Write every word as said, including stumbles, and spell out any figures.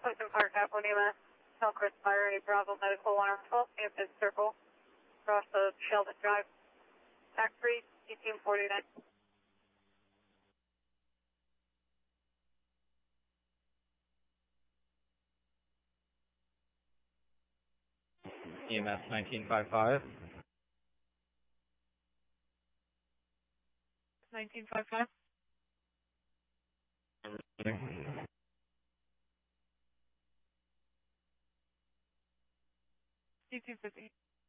Ocean Park, Apple Lima, Hillcrest Fire, A Bravo Medical one twelve, Hampton Circle, across of Sheldon Drive, Factory, eighteen forty-nine. E M S nineteen fifty-five. nineteen fifty-five. eighteen fifty.